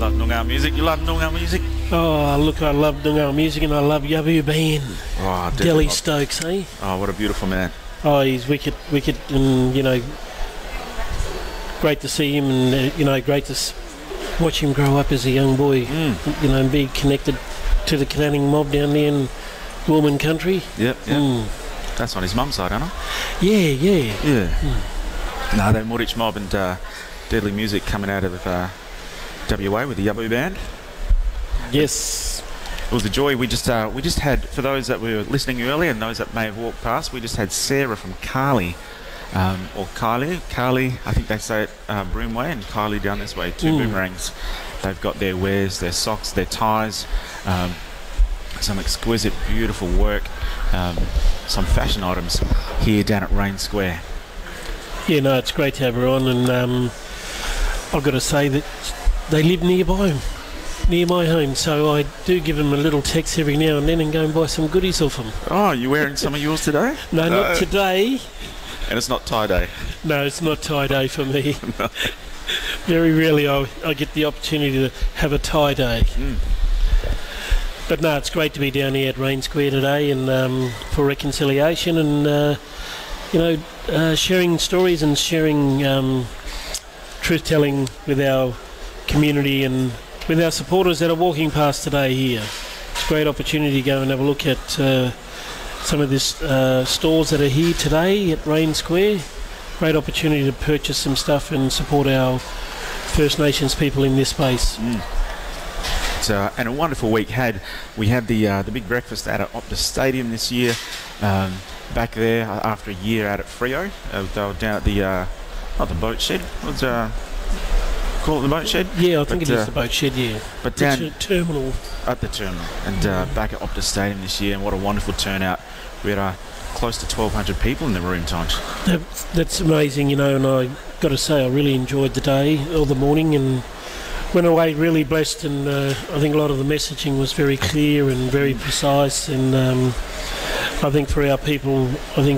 love Noongar music. You love Noongar music? Oh, look, I love Noongar music and I love Yabu Band. Oh, Delhi Stokes, eh? Oh, what a beautiful man. Oh, he's wicked, and, great to see him and, great to watch him grow up as a young boy, and be connected to the Canning mob down there in Woolman country. Yep. That's on his mum's side, isn't it? Yeah. No, that Murich mob and Deadly Music coming out of WA with the Yabu Band. Yes. It was a joy. We just had, for those that were listening earlier and those that may have walked past, we just had Sarah from Carly, or Carly, I think they say it Broome way, and Kylie down this way, two boomerangs. They've got their wares, their socks, their ties, some exquisite, beautiful work, some fashion items here down at Rain Square. Yeah, no, it's great to have her on, and I've got to say that they live nearby, near my home, so I do give them a little text every now and then and go and buy some goodies off them. Oh, you wearing some of yours today? No, not today. And it's not tie day? No, it's not tie day for me. No. Very rarely I get the opportunity to have a tie day. But no, it's great to be down here at Rain Square today and for reconciliation and, sharing stories and sharing truth-telling with our community and with our supporters that are walking past today here. It's a great opportunity to go and have a look at some of this stores that are here today at Rain Square. Great opportunity to purchase some stuff and support our First Nations people in this space. It's, and a wonderful week we had the big breakfast out at Optus Stadium this year. Back there after a year out at Freo. They were down at the not the boat shed. What's call it the boat shed? Yeah, I think it is the boat shed, yeah. But down the terminal. At the terminal. And back at Optus Stadium this year, and what a wonderful turnout. We had close to 1,200 people in the room, Tonch. That's amazing, and I got to say I really enjoyed the day, all the morning, and went away really blessed, and I think a lot of the messaging was very clear and very precise, and I think for our people,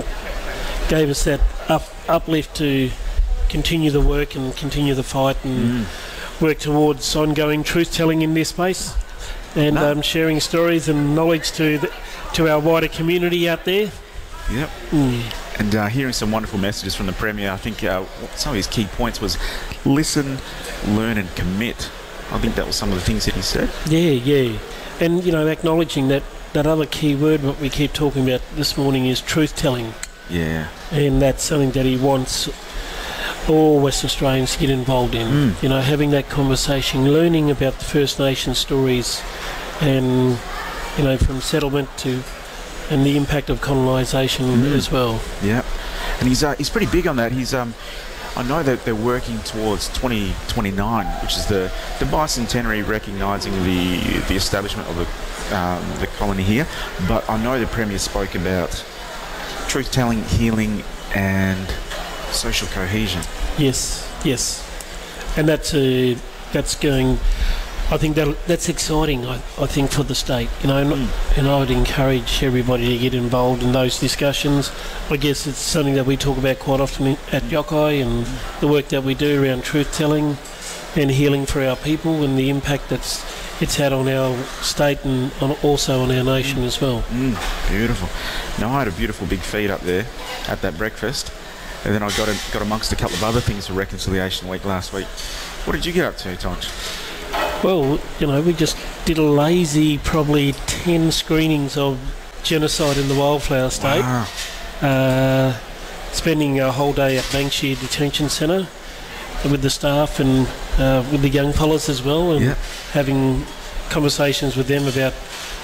gave us that uplift to continue the work and continue the fight and work towards ongoing truth-telling in this space and sharing stories and knowledge to our wider community out there. Yep. And hearing some wonderful messages from the Premier. I think some of his key points was listen, learn and commit. I think that was some of the things that he said. Yeah. And, acknowledging that other key word, what we keep talking about this morning, is truth-telling. Yeah. And that's something that he wants all West Australians to get involved in. Having that conversation, learning about the First Nation stories and, from settlement to and the impact of colonisation as well. Yeah. And he's pretty big on that. He's I know that they're working towards 2029, which is the bicentenary recognising the establishment of the colony here. But I know the Premier spoke about truth-telling, healing and social cohesion. Yes. And that's going... I think that's exciting, I think, for the state, and I would encourage everybody to get involved in those discussions. I guess it's something that we talk about quite often at Yokai, and the work that we do around truth-telling and healing for our people and the impact it's had on our state and also on our nation as well. Beautiful. Now, I had a beautiful big feed up there at that breakfast, and then I got amongst a couple of other things for Reconciliation Week last week. What did you get up to, Tonch? Well, we just did a lazy, probably 10 screenings of Genocide in the Wildflower State. Wow. Spending a whole day at Banksia Detention Centre with the staff and with the young fellas as well, and having conversations with them about,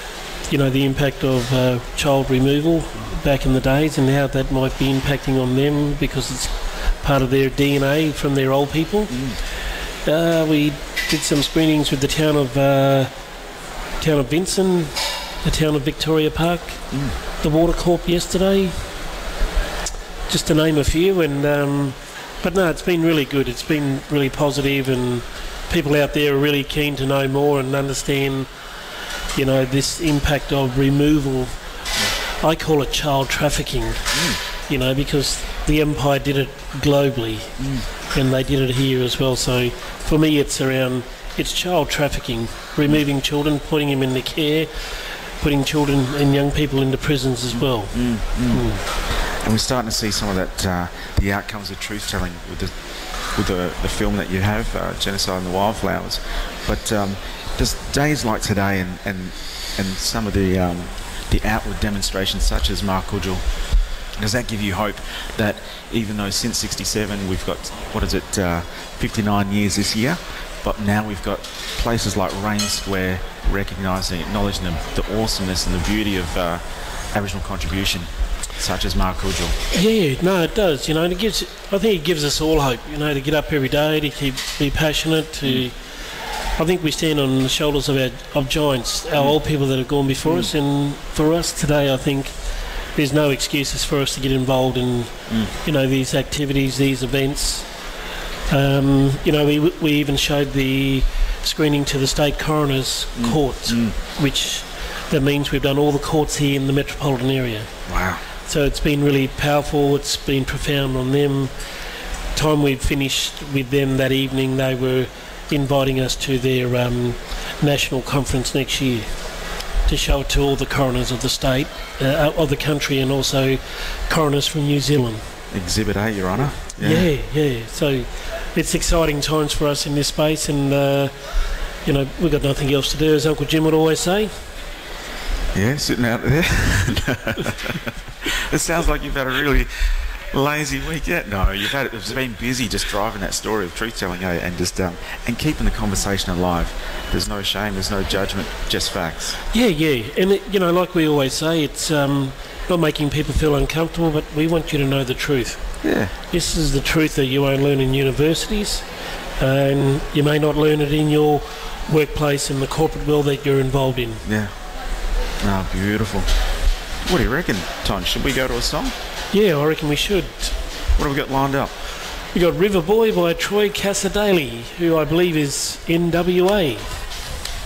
the impact of child removal back in the days and how that might be impacting on them because it's part of their DNA from their old people. We did some screenings with the town of Vinson, the town of Victoria Park, the Water Corp yesterday, just to name a few. And but no, it's been really good. It's been really positive, and people out there are really keen to know more and understand, this impact of removal. I call it child trafficking, because the Empire did it globally. And they did it here as well. So for me, it's around it's child trafficking, removing children, putting them into care, putting children and young people into prisons as well. And we're starting to see some of that, the outcomes of truth-telling with the film that you have, Genocide and the Wildflowers. But does days like today and some of the outward demonstrations such as Mark Cudgel, does that give you hope that even though since 67 we've got, 59 years this year, but now we've got places like Rain Square recognising, acknowledging the awesomeness and the beauty of Aboriginal contribution, such as Mark Cudgel? Yeah, no, it does. You know, I think it gives us all hope. You know, to get up every day, to be passionate. I think we stand on the shoulders of giants, our old people that have gone before us, and for us today, I think there's no excuses for us to get involved in, you know, these activities, these events. You know, we even showed the screening to the state coroner's courts, which that means we've done all the courts here in the metropolitan area. Wow. So it's been really powerful, it's been profound on them. Time we finished with them that evening, they were inviting us to their national conference next year to show it to all the coroners of the state, of the country, and also coroners from New Zealand. Exhibit A, Your Honour. Yeah. So it's exciting times for us in this space, and you know, we've got nothing else to do, as Uncle Jim would always say. Yeah, sitting out there. It sounds like you've had a really lazy week yet. No, it's been busy just driving that story of truth-telling, and just and keeping the conversation alive. There's no shame, there's no judgment, just facts. Yeah, and you know, like we always say, it's not making people feel uncomfortable, but we want you to know the truth. Yeah. This is the truth that you won't learn in universities, and you may not learn it in your workplace in the corporate world that you're involved in. Yeah. Oh, beautiful. What do you reckon, Ton? Should we go to a song? Yeah, I reckon we should. What have we got lined up? We got River Boy by Troy Casadale, who I believe is NWA.